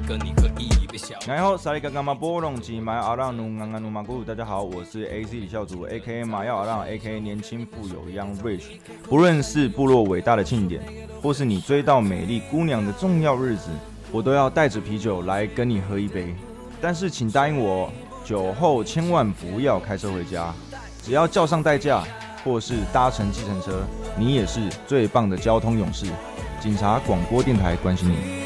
跟你喝一杯小。 然后萨利嘎嘎马波隆吉马阿让努安安努马古，大家好，我是 AC 李孝祖 ，A.K.A 马耀阿让 ，A.K.A 年轻富有 Young Rich。不论是部落伟大的庆典，或是你追到美丽姑娘的重要日子，我都要带着啤酒来跟你喝一杯。但是请答应我，酒后千万不要开车回家，只要叫上代驾，或是搭乘计程车，你也是最棒的交通勇士。警察广播电台关心你。